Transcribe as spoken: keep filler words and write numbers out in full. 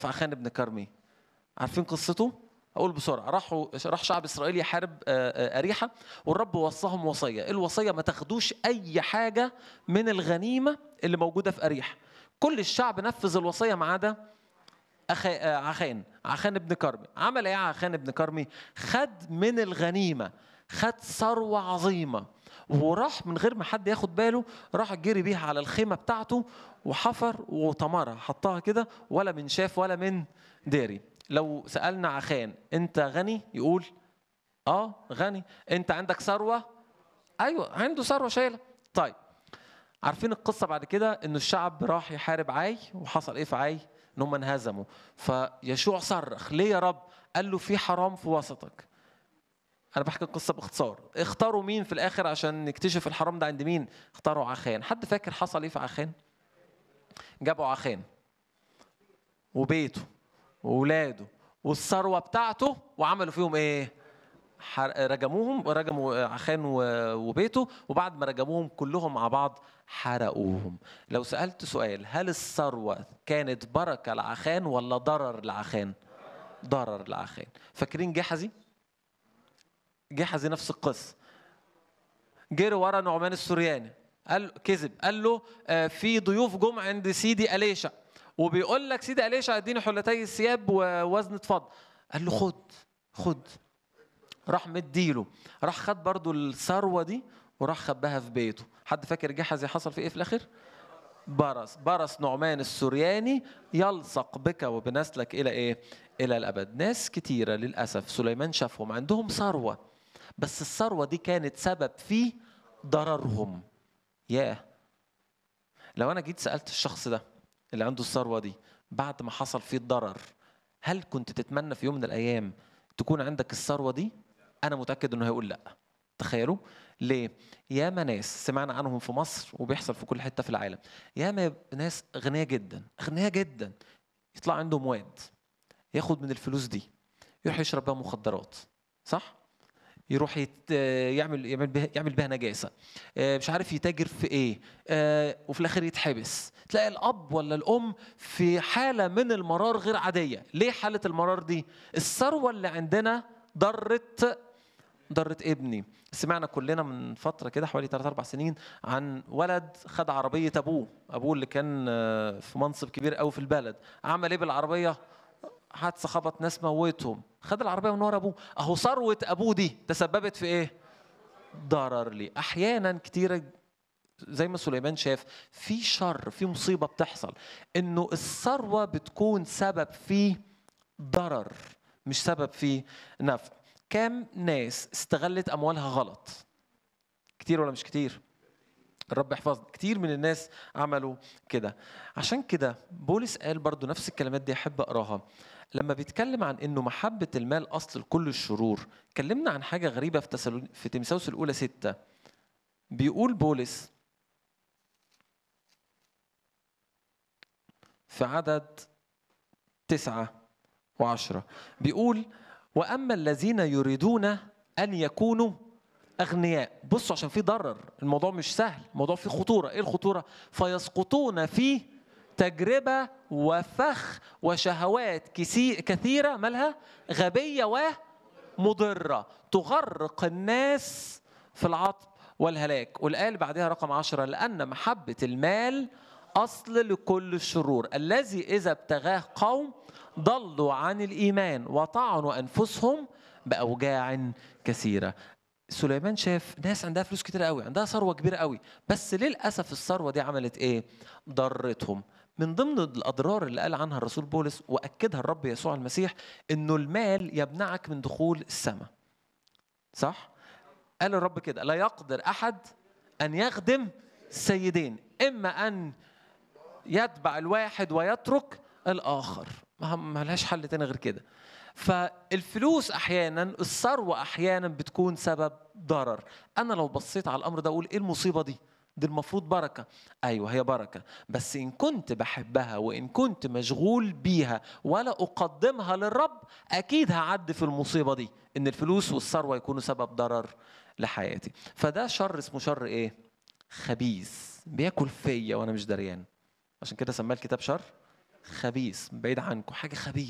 في عخان ابن كرمي؟ عارفين قصته؟ أقول بسرعة. راحوا راح شعب إسرائيل يحارب أريحة، والرب وصاهم وصية. الوصية ما تاخدوش أي حاجة من الغنيمة اللي موجودة في أريحة. كل الشعب نفذ الوصية ما عدا عخان عخان ابن كرمي. عمل ايه عخان ابن كرمي؟ خد من الغنيمة، خد ثروة عظيمة، وراح من غير ما حد ياخد باله راح جري بيها على الخيمة بتاعته وحفر وطمرها، حطها كده ولا من شاف ولا من داري. لو سألنا عخان انت غني يقول اه غني. انت عندك ثروة؟ ايوه عنده ثروة شايلة. طيب عارفين القصة بعد كده انه الشعب راح يحارب عاي، وحصل ايه في عاي؟ ان هم انهزموا. فيشوع صرخ ليه يا رب؟ قال له في حرام في وسطك. انا بحكي القصة باختصار. اختاروا مين في الاخر عشان نكتشف الحرام ده عند مين؟ اختاروا عخان. حد فاكر حصل ايه في عخان؟ جابوا عخان وبيته وولاده والثروة بتاعته وعملوا فيهم ايه؟ رجموهم، رجموا عخان وبيته، وبعد ما رجموهم كلهم مع بعض حرقوهم. لو سألت سؤال، هل الثروة كانت بركة لعخان ولا ضرر لعخان؟ ضرر لعخان. فاكرين جحزي؟ جحزي نفس القصة. جري ورا نعمان السورياني، قال كذب، قال له في ضيوف جم عند سيدي أليشع وبيقول لك سيدي أليشع اديني حلتي الثياب ووزن فضة. قال له خد خد. راح مديله، راح خد برضو الثروة دي وراح خباها في بيته. حد فاكر جحزي حصل في ايه في الاخر؟ برص برص نعمان السورياني يلصق بك وبنسلك الى ايه؟ الى الابد. ناس كتيرة للاسف سليمان شافهم عندهم ثروة، بس الثروة دي كانت سبب في ضررهم. ياه، لو انا جيت سألت الشخص ده اللي عنده الثروة دي بعد ما حصل فيه الضرر، هل كنت تتمنى في يوم من الايام تكون عندك الثروة دي؟ أنا متأكد إنه هيقول لأ. تخيلوا ليه؟ ياما ناس سمعنا عنهم في مصر وبيحصل في كل حتة في العالم. ياما ناس أغنياء جدا أغنياء جدا يطلع عندهم واد ياخد من الفلوس دي يروح يشرب بها مخدرات، صح؟ يروح يت... يعمل يعمل بها يعمل بها نجاسة، مش عارف يتاجر في ايه، وفي الاخر يتحبس. تلاقي الاب ولا الام في حالة من المرار غير عادية. ليه حالة المرار دي؟ الثروة اللي عندنا ضرت ضرت ابني. سمعنا كلنا من فترة كده حوالي ثلاث أربع سنين عن ولد خد عربية ابوه، ابوه اللي كان في منصب كبير قوي في البلد. عمل ايه بالعربية؟ حادثة خبط ناس موتهم، خد العربية من ورا ابوه. اهو ثروة ابوه دي تسببت في ايه؟ ضرر لي. احيانا كتيرة زي ما سليمان شاف في شر، في مصيبة بتحصل، انه الثروة بتكون سبب في ضرر مش سبب في نفع. كام ناس استغلت اموالها غلط؟ كتير ولا مش كتير؟ الرب يحفظنا. كتير من الناس عملوا كده. عشان كده بولس قال برضو نفس الكلمات دي، احب اقراها. لما بيتكلم عن انه محبة المال اصل لكل الشرور، كلمنا عن حاجة غريبة في تسالون في تيموثاوس الاولى ستة. بيقول بولس في عدد تسعة وعشرة، بيقول واما الذين يريدون ان يكونوا أغنياء. بصوا عشان في ضرر، الموضوع مش سهل، الموضوع فيه خطورة. إيه الخطورة؟ فيسقطون في تجربة وفخ وشهوات كثيرة، مالها؟ غبية ومضرة تغرق الناس في العطب والهلاك. والآية اللي بعدها رقم عشرة، لأن محبة المال أصل لكل الشرور الذي إذا ابتغاه قوم ضلوا عن الإيمان وطعنوا أنفسهم بأوجاع كثيرة. سليمان شاف ناس عندها فلوس كتير قوي، عندها ثروة كبيرة قوي، بس للأسف الثروة دي عملت إيه؟ ضرتهم. من ضمن الأضرار اللي قال عنها الرسول بولس وأكدها الرب يسوع المسيح إنه المال يمنعك من دخول السماء، صح؟ قال الرب كده، لا يقدر أحد أن يخدم سيدين، إما أن يتبع الواحد ويترك الآخر. ما لهاش حل تاني غير كده. فالفلوس احيانا، الثروه احيانا بتكون سبب ضرر. انا لو بصيت على الامر ده اقول ايه المصيبه دي؟ دي المفروض بركه. ايوه هي بركه، بس ان كنت بحبها وان كنت مشغول بيها ولا اقدمها للرب اكيد هعدي في المصيبه دي، ان الفلوس والثروه يكونوا سبب ضرر لحياتي. فده شر اسمه شر ايه؟ خبيث، بياكل فيا وانا مش دريان. عشان كده سماه الكتاب شر خبيث بعيد عنكم، حاجه خبيث.